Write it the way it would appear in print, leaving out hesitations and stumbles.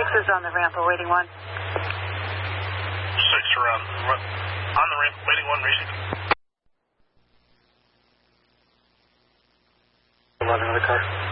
is on the ramp, awaiting 1. 6 around. On the ramp, waiting 1, racing. 11 on the car.